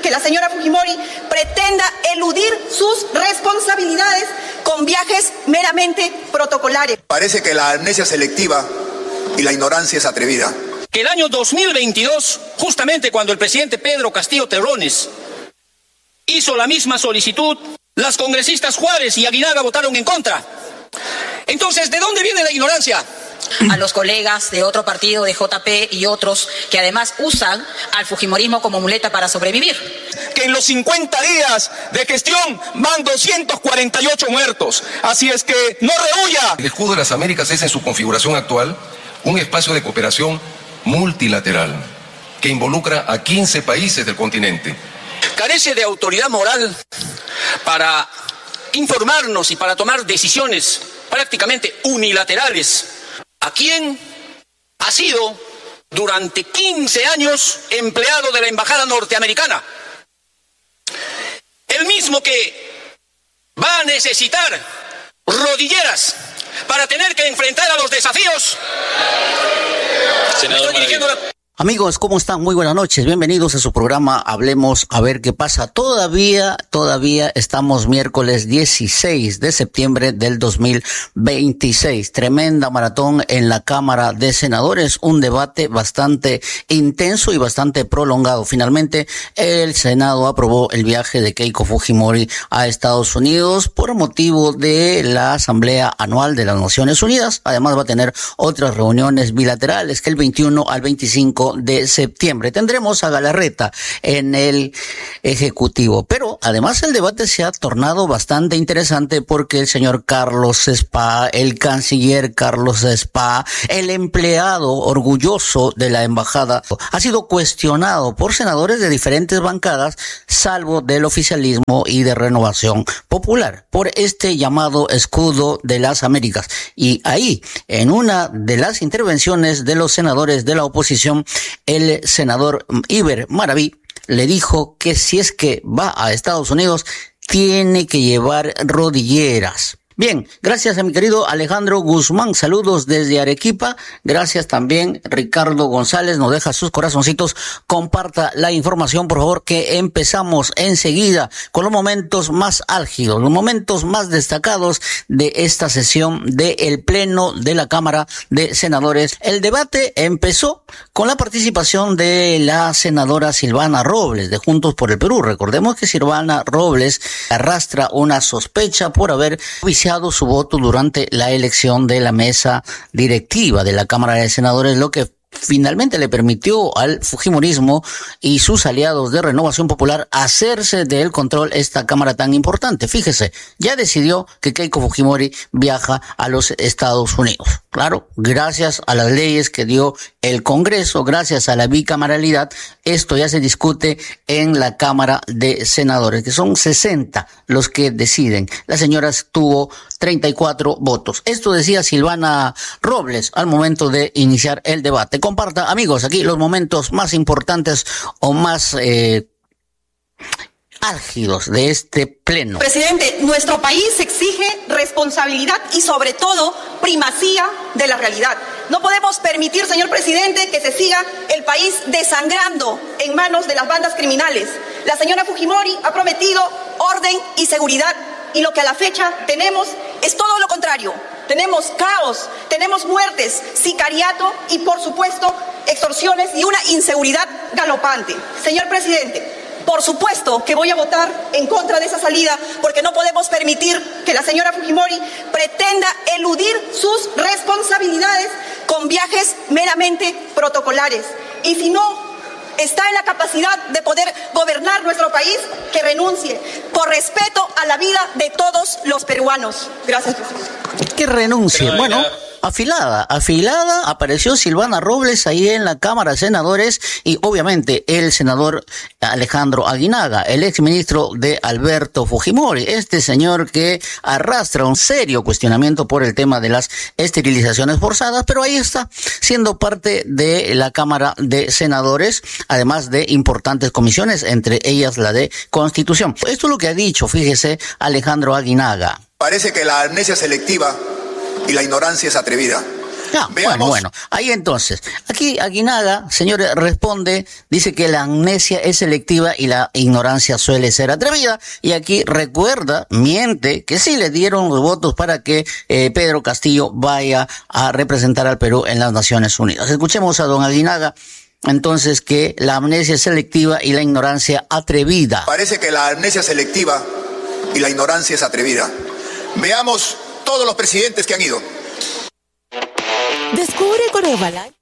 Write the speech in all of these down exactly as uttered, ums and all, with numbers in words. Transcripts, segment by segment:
que la señora Fujimori pretenda eludir sus responsabilidades con viajes meramente protocolares. Parece que la amnesia selectiva y la ignorancia es atrevida. Que el año dos mil veintidós, justamente cuando el presidente Pedro Castillo Terrones hizo la misma solicitud, las congresistas Juárez y Aguinaga votaron en contra. Entonces, ¿de dónde viene la ignorancia? A los colegas de otro partido, de J P y otros, que además usan al fujimorismo como muleta para sobrevivir. Que en los cincuenta días de gestión van doscientos cuarenta y ocho muertos. Así es que no rehuya. El escudo de las Américas es, en su configuración actual, un espacio de cooperación multilateral que involucra a quince países del continente. Carece de autoridad moral para informarnos y para tomar decisiones prácticamente unilaterales. ¿A quién ha sido durante quince años empleado de la embajada norteamericana? El mismo que va a necesitar rodilleras para tener que enfrentar a los desafíos. Senador Estoy dirigiendo la... Amigos, ¿cómo están? Muy buenas noches. Bienvenidos a su programa Hablemos a ver qué pasa. Todavía, todavía estamos miércoles dieciséis de septiembre del dos mil veintiséis. Tremenda maratón en la Cámara de Senadores. Un debate bastante intenso y bastante prolongado. Finalmente, el Senado aprobó el viaje de Keiko Fujimori a Estados Unidos por motivo de la Asamblea Anual de las Naciones Unidas. Además, va a tener otras reuniones bilaterales que el veintiuno al veinticinco de septiembre. Tendremos a Galarreta en el Ejecutivo. Pero además el debate se ha tornado bastante interesante porque el señor Carlos Spa, el canciller Carlos Spa, el empleado orgulloso de la embajada, ha sido cuestionado por senadores de diferentes bancadas, salvo del oficialismo y de Renovación Popular, por este llamado escudo de las Américas. Y ahí, en una de las intervenciones de los senadores de la oposición, el senador Iber Maraví le dijo que si es que va a Estados Unidos, tiene que llevar rodilleras. Bien, gracias a mi querido Alejandro Guzmán, saludos desde Arequipa. Gracias también Ricardo González, nos deja sus corazoncitos. Comparta la información, por favor, que empezamos enseguida con los momentos más álgidos, los momentos más destacados de esta sesión del Pleno de la Cámara de Senadores. El debate empezó con la participación de la senadora Silvana Robles de Juntos por el Perú. Recordemos que Silvana Robles arrastra una sospecha por haber viciado su voto durante la elección de la mesa directiva de la Cámara de Senadores, lo que finalmente le permitió al fujimorismo y sus aliados de Renovación Popular hacerse del control esta cámara tan importante. Fíjese, ya decidió que Keiko Fujimori viaja a los Estados Unidos. Claro, gracias a las leyes que dio el Congreso, gracias a la bicameralidad, esto ya se discute en la Cámara de Senadores, que son sesenta los que deciden. La señora tuvo treinta y cuatro votos. Esto decía Silvana Robles al momento de iniciar el debate. Comparta, amigos, aquí los momentos más importantes o más eh, álgidos de este pleno. Presidente, nuestro país exige responsabilidad y sobre todo primacía de la realidad. No podemos permitir, señor presidente, que se siga el país desangrando en manos de las bandas criminales. La señora Fujimori ha prometido orden y seguridad y lo que a la fecha tenemos es todo lo contrario. Tenemos caos, tenemos muertes, sicariato y, por supuesto, extorsiones y una inseguridad galopante. Señor presidente, por supuesto que voy a votar en contra de esa salida porque no podemos permitir que la señora Fujimori pretenda eludir sus responsabilidades con viajes meramente protocolares. Y si no está en la capacidad de poder gobernar nuestro país, que renuncie por respeto a la vida de todos los peruanos. Gracias, presidente. Que renuncie. Bueno, afilada, afilada apareció Silvana Robles ahí en la Cámara de Senadores y obviamente el senador Alejandro Aguinaga, el exministro de Alberto Fujimori, este señor que arrastra un serio cuestionamiento por el tema de las esterilizaciones forzadas, pero ahí está, siendo parte de la Cámara de Senadores, además de importantes comisiones, entre ellas la de Constitución. Esto es lo que ha dicho, fíjese, Alejandro Aguinaga. Parece que la amnesia selectiva y la ignorancia es atrevida. No, bueno, bueno, ahí entonces, aquí Aguinaga, señores, responde, dice que la amnesia es selectiva y la ignorancia suele ser atrevida, y aquí recuerda, miente, que sí le dieron los votos para que eh, Pedro Castillo vaya a representar al Perú en las Naciones Unidas. Escuchemos a don Aguinaga, entonces, que la amnesia es selectiva y la ignorancia atrevida. Parece que la amnesia selectiva y la ignorancia es atrevida. Veamos todos los presidentes que han ido. Descubre con Herbalife.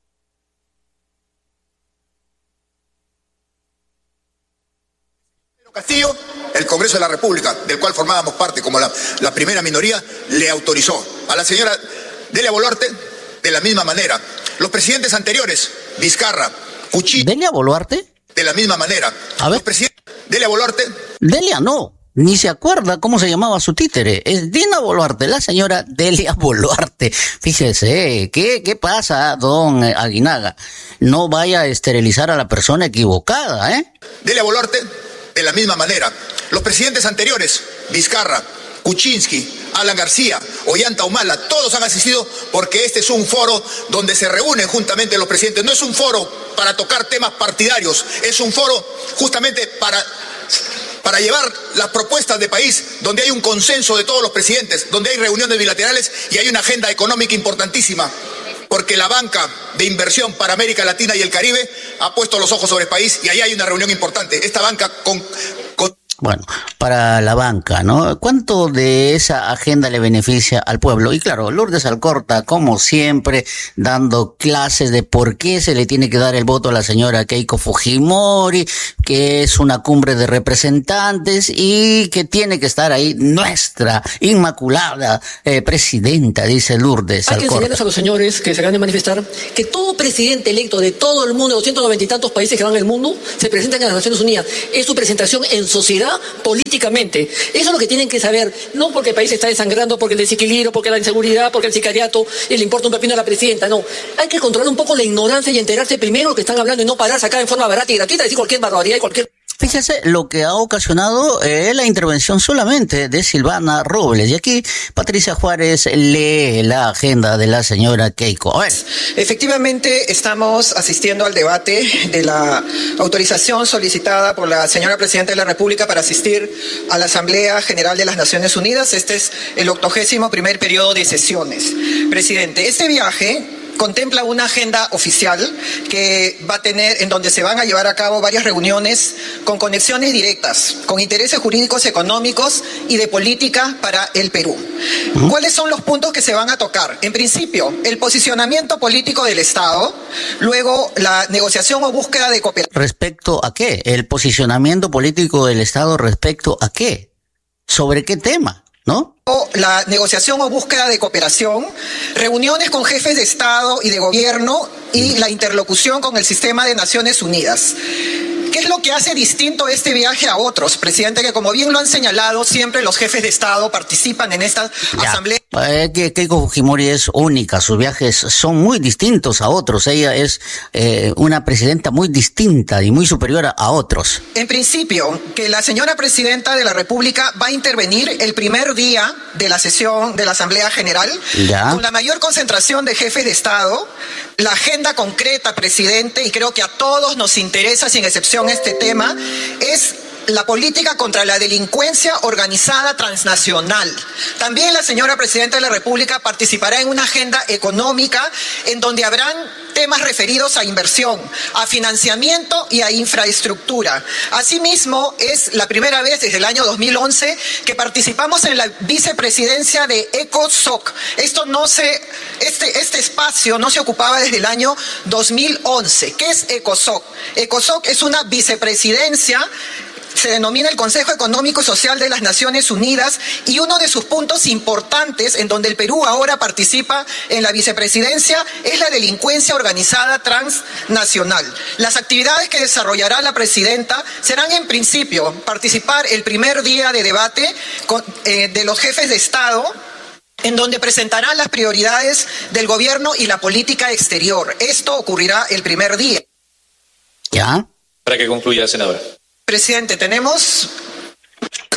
Castillo, el Congreso de la República, del cual formábamos parte como la, la primera minoría, le autorizó. A la señora Delia Boluarte, de la misma manera. Los presidentes anteriores, Vizcarra, Cuchillo. ¿Delia Boluarte? De la misma manera. A ver. Los presidentes, Delia Boluarte. Delia no. Ni se acuerda cómo se llamaba su títere. Es Dina Boluarte, la señora Delia Boluarte. Fíjese, ¿qué, qué pasa, don Aguinaga? No vaya a esterilizar a la persona equivocada, ¿eh? Delia Boluarte, de la misma manera. Los presidentes anteriores, Vizcarra, Kuczynski, Alan García, Ollanta Humala, todos han asistido porque este es un foro donde se reúnen juntamente los presidentes. No es un foro para tocar temas partidarios, es un foro justamente para... para llevar las propuestas de país, donde hay un consenso de todos los presidentes, donde hay reuniones bilaterales y hay una agenda económica importantísima, porque la banca de inversión para América Latina y el Caribe ha puesto los ojos sobre el país y ahí hay una reunión importante. Esta banca con... con Bueno, para la banca, ¿no? ¿Cuánto de esa agenda le beneficia al pueblo? Y claro, Lourdes Alcorta, como siempre, dando clases de por qué se le tiene que dar el voto a la señora Keiko Fujimori, que es una cumbre de representantes y que tiene que estar ahí nuestra inmaculada eh, presidenta, dice Lourdes Alcorta. Hay que enseñarles a los señores que se acaban de manifestar que todo presidente electo de todo el mundo, doscientos noventa y tantos países que van en el mundo, se presentan en las Naciones Unidas. Es su presentación en sociedad políticamente. Eso es lo que tienen que saber, no porque el país está desangrando, porque el desequilibrio, porque la inseguridad, porque el sicariato, y le importa un pepino a la presidenta, no. Hay que controlar un poco la ignorancia y enterarse primero de lo que están hablando y no pararse acá en forma barata y gratuita, decir cualquier barbaridad y cualquier... Fíjese lo que ha ocasionado eh, la intervención solamente de Silvana Robles. Y aquí Patricia Juárez lee la agenda de la señora Keiko. A ver. Efectivamente, estamos asistiendo al debate de la autorización solicitada por la señora Presidenta de la República para asistir a la Asamblea General de las Naciones Unidas. Este es el octogésimo primer periodo de sesiones. Presidente, este viaje contempla una agenda oficial que va a tener, en donde se van a llevar a cabo varias reuniones con conexiones directas, con intereses jurídicos, económicos y de política para el Perú. ¿Cuáles son los puntos que se van a tocar? En principio, el posicionamiento político del Estado, luego la negociación o búsqueda de cooperación. ¿Respecto a qué? ¿El posicionamiento político del Estado respecto a qué? ¿Sobre qué tema? ¿No? La negociación o búsqueda de cooperación, reuniones con jefes de Estado y de gobierno y la interlocución con el sistema de Naciones Unidas. ¿Qué es lo que hace distinto este viaje a otros, presidente? Que como bien lo han señalado, siempre los jefes de Estado participan en esta ya. asamblea. Eh, que Keiko Fujimori es única, sus viajes son muy distintos a otros. Ella es eh, una presidenta muy distinta y muy superior a, a otros. En principio, que la señora Presidenta de la República va a intervenir el primer día de la sesión de la Asamblea General, ya. con la mayor concentración de jefes de Estado, la agenda concreta, presidente, y creo que a todos nos interesa, sin excepción, este tema, es la política contra la delincuencia organizada transnacional. También la señora Presidenta de la República participará en una agenda económica en donde habrán temas referidos a inversión, a financiamiento y a infraestructura. Asimismo, es la primera vez desde el año dos mil once que participamos en la vicepresidencia de ECOSOC. Esto no se, este, este espacio no se ocupaba desde el año dos mil once. ¿Qué es ECOSOC? ECOSOC es una vicepresidencia, se denomina el Consejo Económico y Social de las Naciones Unidas, y uno de sus puntos importantes en donde el Perú ahora participa en la vicepresidencia es la delincuencia organizada transnacional. Las actividades que desarrollará la presidenta serán en principio participar el primer día de debate con, eh, de los jefes de Estado, en donde presentarán las prioridades del gobierno y la política exterior. Esto ocurrirá el primer día. ¿Ya? Para que concluya, senadora. Presidente, tenemos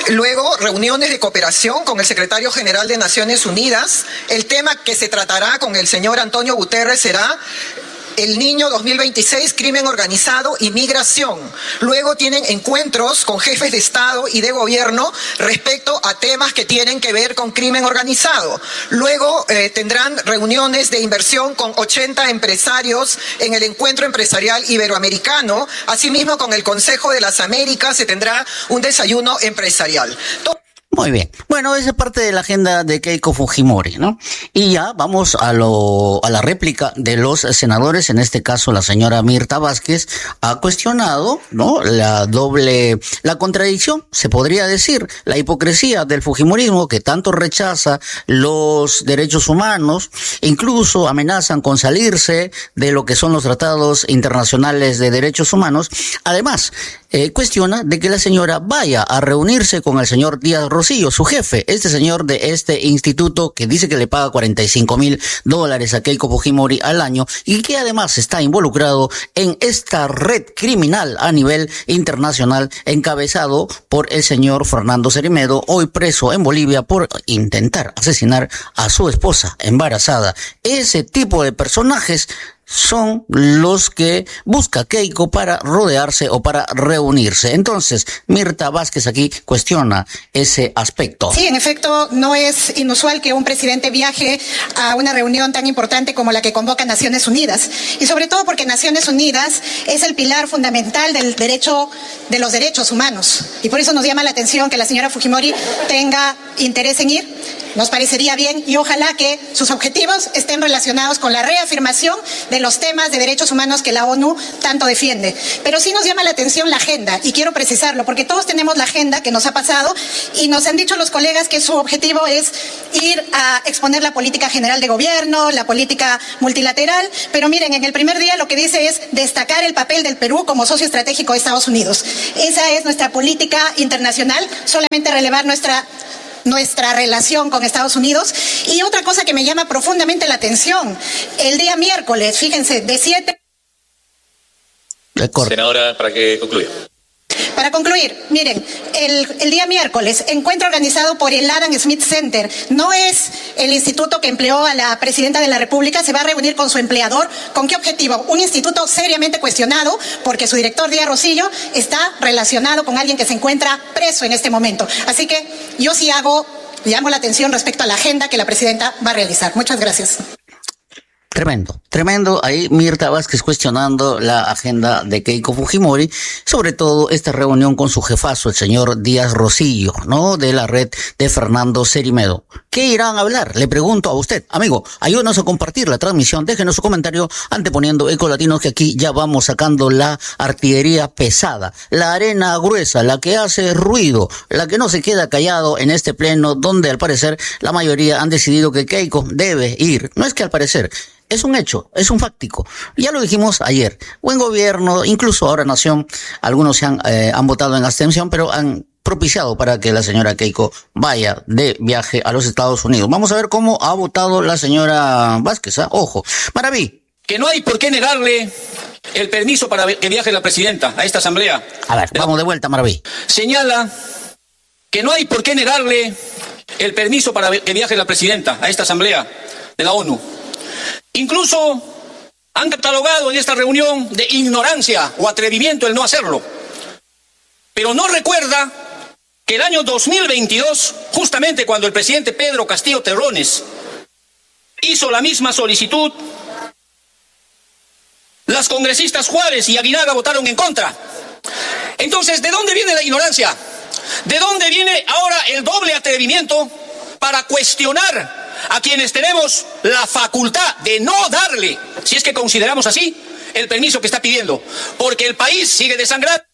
Luego, reuniones de cooperación con el secretario general de Naciones Unidas. El tema que se tratará con el señor Antonio Guterres será El Niño dos mil veintiséis, crimen organizado y migración. Luego tienen encuentros con jefes de Estado y de gobierno respecto a temas que tienen que ver con crimen organizado. Luego eh, tendrán reuniones de inversión con ochenta empresarios en el Encuentro Empresarial Iberoamericano. Asimismo, con el Consejo de las Américas se tendrá un desayuno empresarial. Muy bien. Bueno, esa es parte de la agenda de Keiko Fujimori, ¿no? Y ya vamos a lo, a la réplica de los senadores. En este caso, la señora Mirta Vázquez ha cuestionado, ¿no? La doble, la contradicción, se podría decir, la hipocresía del Fujimorismo que tanto rechaza los derechos humanos, incluso amenazan con salirse de lo que son los tratados internacionales de derechos humanos. Además, eh, cuestiona de que la señora vaya a reunirse con el señor Díaz Rosillo, su jefe, este señor de este instituto que dice que le paga cuarenta y cinco mil dólares a Keiko Fujimori al año y que además está involucrado en esta red criminal a nivel internacional encabezado por el señor Fernando Cerimedo, hoy preso en Bolivia por intentar asesinar a su esposa embarazada. Ese tipo de personajes son los que busca Keiko para rodearse o para reunirse. Entonces, Mirta Vázquez aquí cuestiona ese aspecto. Sí, en efecto, no es inusual que un presidente viaje a una reunión tan importante como la que convoca Naciones Unidas. Y sobre todo porque Naciones Unidas es el pilar fundamental del derecho, de los derechos humanos. Y por eso nos llama la atención que la señora Fujimori tenga interés en ir. Nos parecería bien y ojalá que sus objetivos estén relacionados con la reafirmación de los temas de derechos humanos que la ONU tanto defiende. Pero sí nos llama la atención la agenda, y quiero precisarlo, porque todos tenemos la agenda que nos ha pasado y nos han dicho los colegas que su objetivo es ir a exponer la política general de gobierno, la política multilateral, pero miren, en el primer día lo que dice es destacar el papel del Perú como socio estratégico de Estados Unidos. Esa es nuestra política internacional, solamente relevar nuestra nuestra relación con Estados Unidos. Y otra cosa que me llama profundamente la atención, el día miércoles, fíjense, de siete... Senadora, para que concluya. Para concluir, miren, el, el día miércoles, encuentro organizado por el Adam Smith Center, no es el instituto que empleó a la presidenta de la República, se va a reunir con su empleador. ¿Con qué objetivo? Un instituto seriamente cuestionado porque su director, Díaz Rosillo, está relacionado con alguien que se encuentra preso en este momento. Así que yo sí hago, llamo la atención respecto a la agenda que la presidenta va a realizar. Muchas gracias. Tremendo, tremendo. Ahí Mirta Vázquez cuestionando la agenda de Keiko Fujimori, sobre todo esta reunión con su jefazo, el señor Díaz Rosillo, ¿no? De la red de Fernando Cerimedo. ¿Qué irán a hablar? Le pregunto a usted. Amigo, ayúdanos a compartir la transmisión, déjenos su comentario anteponiendo Eco Latino, que aquí ya vamos sacando la artillería pesada, la arena gruesa, la que hace ruido, la que no se queda callado en este pleno, donde al parecer la mayoría han decidido que Keiko debe ir. No es que al parecer, es un hecho, es un fáctico. Ya lo dijimos ayer. Buen gobierno, incluso ahora Nación, algunos se han, eh, han votado en abstención, pero han propiciado para que la señora Keiko vaya de viaje a los Estados Unidos. Vamos a ver cómo ha votado la señora Vázquez, ¿eh? Ojo. Maraví. Que no hay por qué negarle el permiso para que viaje la presidenta a esta asamblea. A ver, vamos de vuelta, Maraví. Señala que no hay por qué negarle el permiso para que viaje la presidenta a esta asamblea de la ONU. Incluso han catalogado en esta reunión de ignorancia o atrevimiento el no hacerlo. Pero no recuerda que el año dos mil veintidós, justamente cuando el presidente Pedro Castillo Terrones hizo la misma solicitud, las congresistas Juárez y Aguinaga votaron en contra. Entonces, ¿de dónde viene la ignorancia? ¿De dónde viene ahora el doble atrevimiento para cuestionar a quienes tenemos la facultad de no darle, si es que consideramos así, el permiso que está pidiendo? Porque el país sigue desangrando.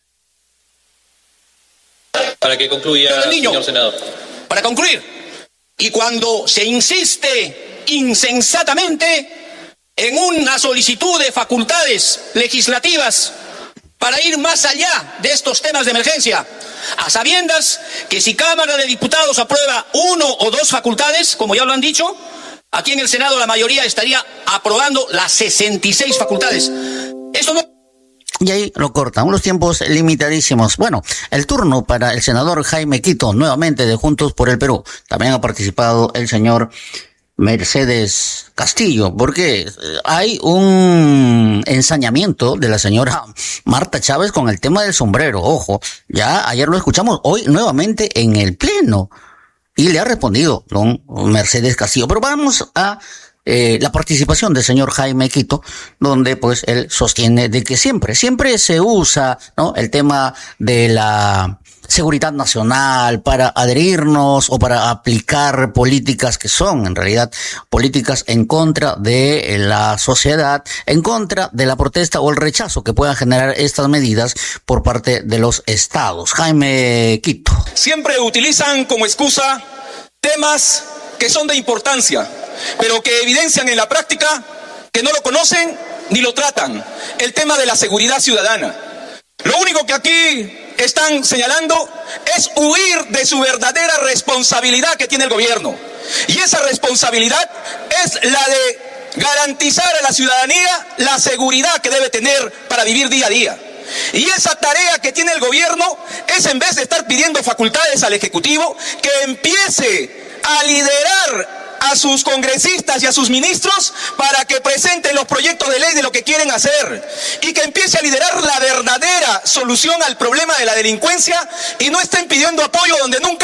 Para que concluya, niño, señor senador. Para concluir, y cuando se insiste insensatamente en una solicitud de facultades legislativas para ir más allá de estos temas de emergencia, a sabiendas que si Cámara de Diputados aprueba uno o dos facultades, como ya lo han dicho, aquí en el Senado la mayoría estaría aprobando las sesenta y seis facultades. Esto no... Y ahí lo cortan, unos tiempos limitadísimos. Bueno, el turno para el senador Jaime Quito, nuevamente de Juntos por el Perú. También ha participado el señor Mercedes Castillo, porque hay un ensañamiento de la señora Marta Chávez con el tema del sombrero. Ojo, ya ayer lo escuchamos, hoy nuevamente en el Pleno. Y le ha respondido don Mercedes Castillo. Pero vamos a Eh, la participación del señor Jaime Quito, donde pues él sostiene de que siempre, siempre se usa, ¿no?, el tema de la seguridad nacional para adherirnos o para aplicar políticas que son en realidad políticas en contra de la sociedad, en contra de la protesta o el rechazo que puedan generar estas medidas por parte de los estados. Jaime Quito. Siempre utilizan como excusa temas que son de importancia, pero que evidencian en la práctica que no lo conocen ni lo tratan. El tema de la seguridad ciudadana. Lo único que aquí están señalando es huir de su verdadera responsabilidad que tiene el gobierno. Y esa responsabilidad es la de garantizar a la ciudadanía la seguridad que debe tener para vivir día a día. Y esa tarea que tiene el gobierno es, en vez de estar pidiendo facultades al Ejecutivo, que empiece a liderar a sus congresistas y a sus ministros para que presenten los proyectos de ley de lo que quieren hacer y que empiece a liderar la verdadera solución al problema de la delincuencia y no estén pidiendo apoyo donde nunca.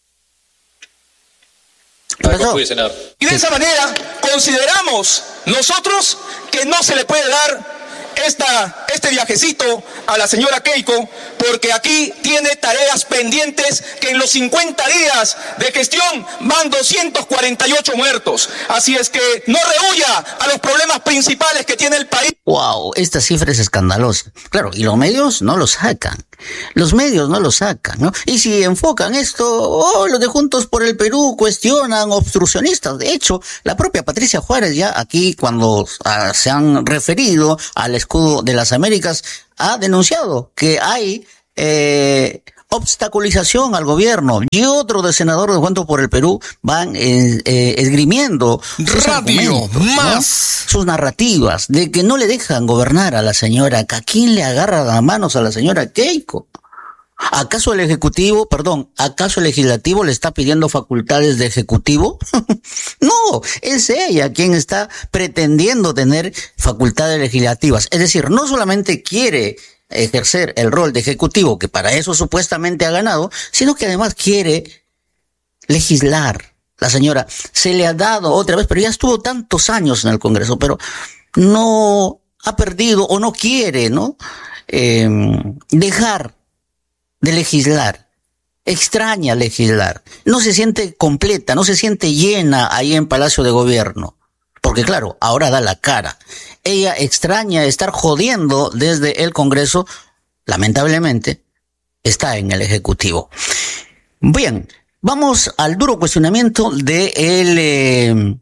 Y de esa manera consideramos nosotros que no se le puede dar Esta, este viajecito a la señora Keiko, porque aquí tiene tareas pendientes que en los cincuenta días de gestión van doscientos cuarenta y ocho muertos. Así es que no rehuya a los problemas principales que tiene el país. Wow, esta cifra es escandalosa. Claro, y los medios no lo sacan. Los medios no lo sacan, ¿no? Y si enfocan esto, oh, los de Juntos por el Perú cuestionan obstruccionistas. De hecho, la propia Patricia Juárez ya aquí, cuando ah, se han referido al escudo de las Américas, ha denunciado que hay eh, obstaculización al gobierno. Y otro de senadores de Juntos por el Perú van eh, eh, esgrimiendo sus Radio Más, ¿no?, sus narrativas de que no le dejan gobernar a la señora. ¿A quién le agarra las manos a la señora Keiko? ¿Acaso el Ejecutivo, perdón, acaso el Legislativo le está pidiendo facultades de Ejecutivo? No, es ella quien está pretendiendo tener facultades legislativas. Es decir, no solamente quiere ejercer el rol de Ejecutivo, que para eso supuestamente ha ganado, sino que además quiere legislar. La señora se le ha dado otra vez, pero ya estuvo tantos años en el Congreso, pero no ha perdido o no quiere, ¿no?, eh, dejar de legislar. Extraña legislar. No se siente completa, no se siente llena ahí en Palacio de Gobierno. Porque claro, ahora da la cara. Ella extraña estar jodiendo desde el Congreso. Lamentablemente, está en el Ejecutivo. Bien, vamos al duro cuestionamiento de el eh,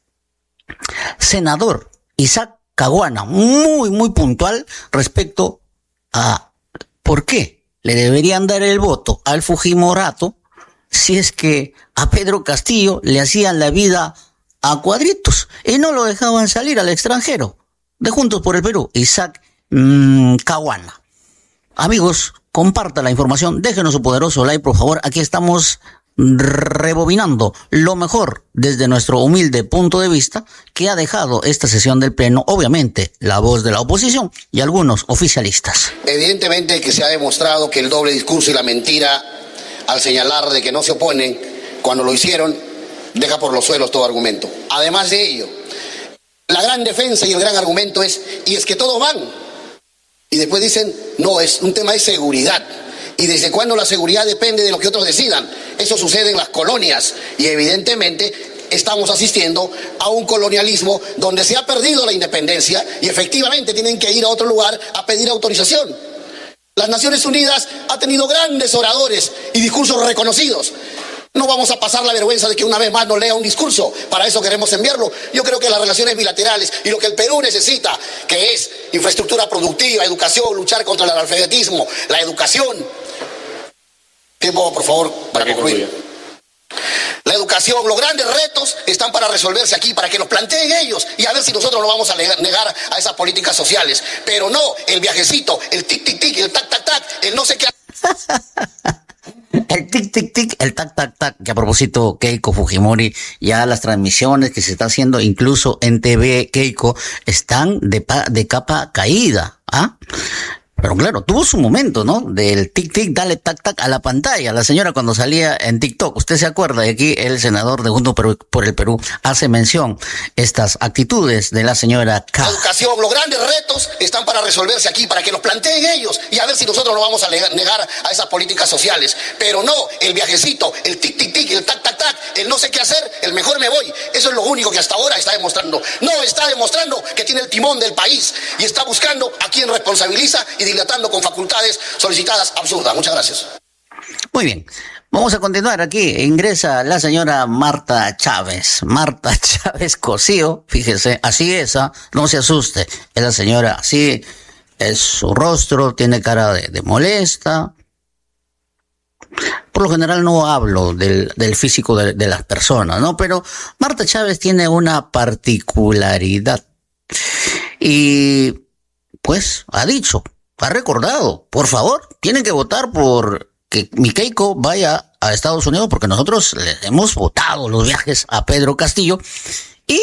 senador Isaac Caguana. Muy, muy puntual respecto a por qué le deberían dar el voto al Fujimorato si es que a Pedro Castillo le hacían la vida a cuadritos y no lo dejaban salir al extranjero. De Juntos por el Perú, Isaac mmm, Caguana. Amigos, comparta la información, déjenos su poderoso like, por favor. Aquí estamos rebobinando lo mejor desde nuestro humilde punto de vista que ha dejado esta sesión del Pleno, obviamente la voz de la oposición y algunos oficialistas. Evidentemente que se ha demostrado que el doble discurso y la mentira al señalar de que no se oponen cuando lo hicieron deja por los suelos todo argumento. Además de ello, la gran defensa y el gran argumento es, y es que todos van, y después dicen, no, es un tema de seguridad. ¿Y desde cuándo la seguridad depende de lo que otros decidan? Eso sucede en las colonias y evidentemente estamos asistiendo a un colonialismo donde se ha perdido la independencia y efectivamente tienen que ir a otro lugar a pedir autorización. Las Naciones Unidas ha tenido grandes oradores y discursos reconocidos. No vamos a pasar la vergüenza de que una vez más nos lea un discurso. Para eso queremos enviarlo. Yo creo que las relaciones bilaterales y lo que el Perú necesita, que es infraestructura productiva, educación, luchar contra el analfabetismo, la educación. Tiempo, por favor, para concluir. La educación. educación, los grandes retos están para resolverse aquí, para que los planteen ellos y a ver si nosotros no vamos a negar a esas políticas sociales. Pero no el viajecito, el tic, tic, tic, el tac, tac, tac, el no sé qué. El tic, tic, tic, el tac, tac, tac, que a propósito, Keiko Fujimori, ya las transmisiones que se está haciendo incluso en T V, Keiko, están de, pa, de capa caída, ¿ah? Pero claro, tuvo su momento, ¿no? Del tic, tic, dale tac, tac a la pantalla. La señora cuando salía en TikTok, usted se acuerda, y aquí el senador de Juntos por el Perú hace mención estas actitudes de la señora K. La educación, los grandes retos están para resolverse aquí, para que los planteen ellos y a ver si nosotros no vamos a negar a esas políticas sociales. Pero no el viajecito, el tic, tic, tic, el tac, tac, tac, el no sé qué hacer, el mejor me voy. Eso es lo único que hasta ahora está demostrando. No está demostrando que tiene el timón del país y está buscando a quien responsabiliza y dilatando con facultades solicitadas absurdas. Muchas gracias. Muy bien. Vamos a continuar aquí. Ingresa la señora Marta Chávez. Marta Chávez Cosío. Fíjese, así es, ¿eh? No se asuste. Es la señora así, es su rostro, tiene cara de, de molesta. Por lo general no hablo del, del físico de, de las personas, ¿no? Pero Marta Chávez tiene una particularidad. Y, pues, ha dicho, ha recordado, por favor, tienen que votar por que mi Keiko vaya a Estados Unidos porque nosotros le hemos votado los viajes a Pedro Castillo y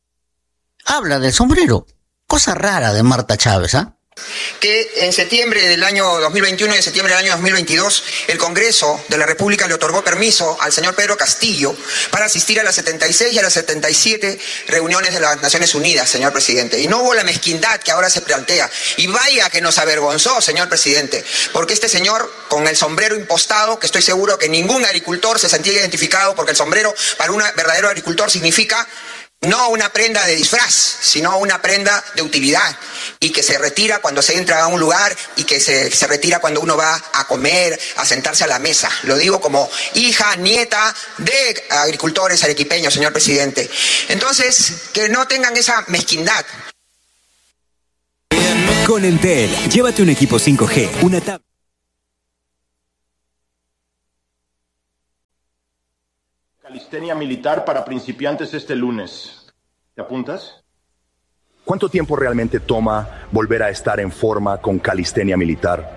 habla del sombrero. Cosa rara de Marta Chávez, ¿ah? ¿eh? Que en septiembre del año dos mil veintiuno y en septiembre del año dos mil veintidós el Congreso de la República le otorgó permiso al señor Pedro Castillo para asistir a las setenta y seis y a las setenta y siete reuniones de las Naciones Unidas, señor presidente. Y no hubo la mezquindad que ahora se plantea. Y vaya que nos avergonzó, señor presidente, porque este señor con el sombrero impostado, que estoy seguro que ningún agricultor se sentía identificado, porque el sombrero para un verdadero agricultor significa no una prenda de disfraz, sino una prenda de utilidad, y que se retira cuando se entra a un lugar y que se, se retira cuando uno va a comer, a sentarse a la mesa. Lo digo como hija, nieta de agricultores arequipeños, señor presidente. Entonces, que no tengan esa mezquindad. Con Entel, llévate un equipo cinco G, una tablet. Calistenia militar para principiantes este lunes. ¿Te apuntas? ¿Cuánto tiempo realmente toma volver a estar en forma con calistenia militar?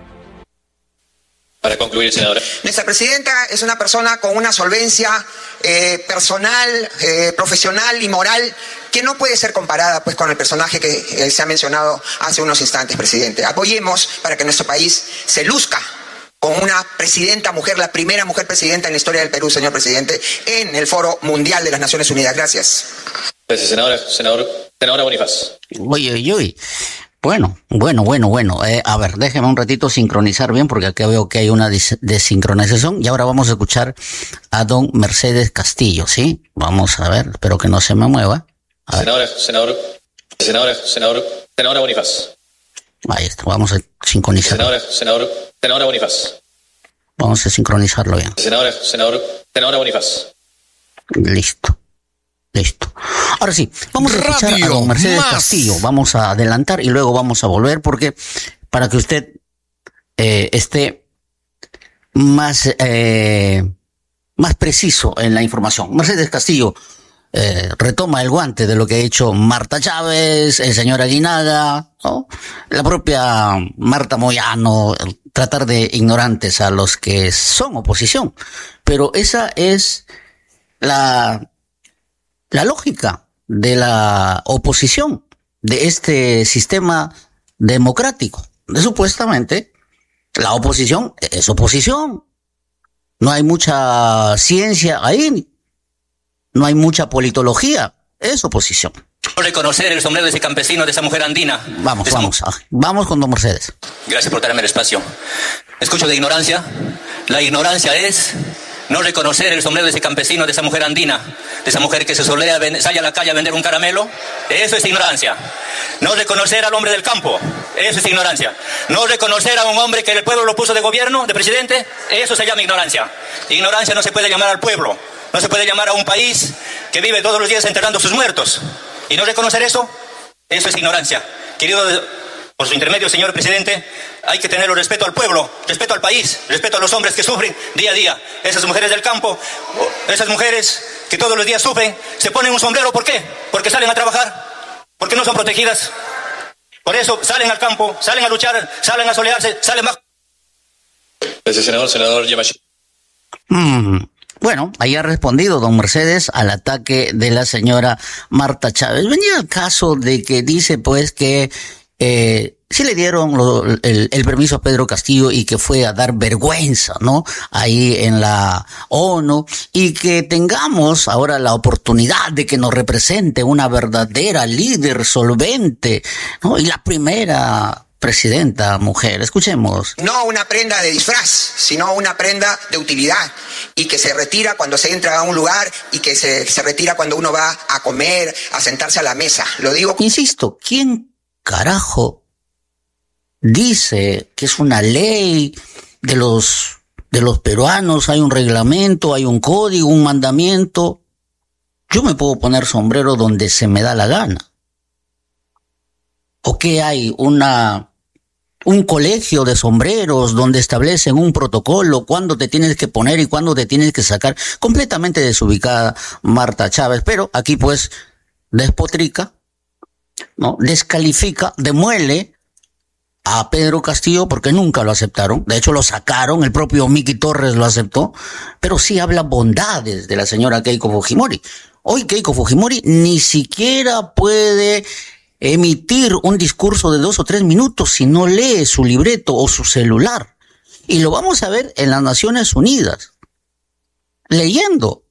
Para concluir, senadora. Nuestra presidenta es una persona con una solvencia eh, personal, eh, profesional y moral que no puede ser comparada pues con el personaje que eh, se ha mencionado hace unos instantes, presidente. Apoyemos para que nuestro país se luzca con una presidenta mujer, la primera mujer presidenta en la historia del Perú, señor presidente, en el Foro Mundial de las Naciones Unidas. Gracias. Gracias, senadora. Senador, senadora Bonifaz. Uy, uy, uy. Bueno, bueno, bueno, bueno. Eh, a ver, déjeme un ratito sincronizar bien porque acá veo que hay una des- desincronización y ahora vamos a escuchar a don Mercedes Castillo, ¿sí? Vamos a ver, espero que no se me mueva. A senadora, senador, senadora, senador, senadora Bonifaz. Ahí está, vamos a sincronizar. Senadora, senador, senadora Bonifaz. Vamos a sincronizarlo bien. Senadora, senador, senadora Bonifaz. Listo. Listo. Ahora sí, vamos a escuchar Radio a don Mercedes más. Castillo. Vamos a adelantar y luego vamos a volver porque para que usted eh, esté más eh, más preciso en la información. Mercedes Castillo eh, retoma el guante de lo que ha hecho Marta Chávez, el señor Aguinaga, ¿no? La propia Marta Moyano, tratar de ignorantes a los que son oposición. Pero esa es la La lógica de la oposición, de este sistema democrático. De supuestamente, la oposición es oposición. No hay mucha ciencia ahí. No hay mucha politología. Es oposición. Reconocer el sombrero de ese campesino, de esa mujer andina. Vamos, vamos. Mu- vamos con don Mercedes. Gracias por darme el espacio. Escucho de ignorancia. La ignorancia es no reconocer el sombrero de ese campesino, de esa mujer andina, de esa mujer que se solea, sale a la calle a vender un caramelo. Eso es ignorancia. No reconocer al hombre del campo. Eso es ignorancia. No reconocer a un hombre que el pueblo lo puso de gobierno, de presidente. Eso se llama ignorancia. Ignorancia no se puede llamar al pueblo. No se puede llamar a un país que vive todos los días enterrando sus muertos. Y no reconocer eso, eso es ignorancia. Querido, por su intermedio, señor presidente, hay que tener respeto al pueblo, respeto al país, respeto a los hombres que sufren día a día. Esas mujeres del campo, esas mujeres que todos los días sufren, se ponen un sombrero. ¿Por qué? Porque salen a trabajar, porque no son protegidas. Por eso salen al campo, salen a luchar, salen a solearse, salen más. Gracias, senador. Senador Yamashita. Mm, bueno, ahí ha respondido don Mercedes al ataque de la señora Marta Chávez. Venía el caso de que dice pues que eh, sí le dieron lo, el, el permiso a Pedro Castillo y que fue a dar vergüenza, ¿no? Ahí en la ONU, y que tengamos ahora la oportunidad de que nos represente una verdadera líder solvente, ¿no? Y la primera presidenta mujer. Escuchemos. No una prenda de disfraz, sino una prenda de utilidad, y que se retira cuando se entra a un lugar y que se, se retira cuando uno va a comer, a sentarse a la mesa. Lo digo. Insisto, ¿quién carajo dice que es una ley de los, de los peruanos? Hay un reglamento, hay un código, un mandamiento. Yo me puedo poner sombrero donde se me da la gana. ¿O qué hay? Una, un colegio de sombreros donde establecen un protocolo, cuándo te tienes que poner y cuándo te tienes que sacar. Completamente desubicada Marta Chávez, pero aquí pues despotrica, ¿no? Descalifica, demuele a Pedro Castillo porque nunca lo aceptaron. De hecho lo sacaron, el propio Miki Torres lo aceptó, pero sí habla bondades de la señora Keiko Fujimori. Hoy Keiko Fujimori ni siquiera puede emitir un discurso de dos o tres minutos si no lee su libreto o su celular. Y lo vamos a ver en las Naciones Unidas. Leyendo.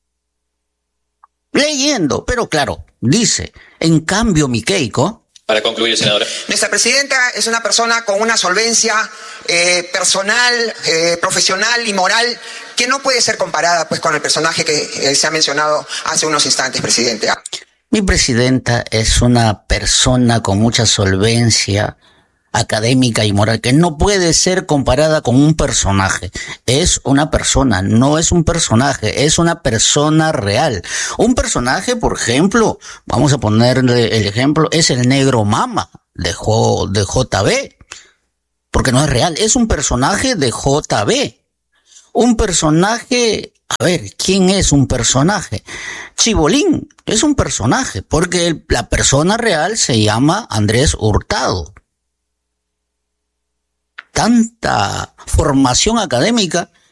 Leyendo. Pero claro, dice, en cambio mi Keiko... Para concluir, senadora. Nuestra presidenta es una persona con una solvencia eh, personal, eh, profesional y moral que no puede ser comparada pues con el personaje que eh, se ha mencionado hace unos instantes, presidente. Mi presidenta es una persona con mucha solvencia académica y moral que no puede ser comparada con un personaje. Es una persona, no es un personaje, es una persona real. Un personaje, por ejemplo, vamos a ponerle el ejemplo, es el negro Mama de, J, de J B, porque no es real, es un personaje de J B. Un personaje... A ver, ¿quién es un personaje? Chibolín es un personaje, porque el, la persona real se llama Andrés Hurtado. Tanta formación académica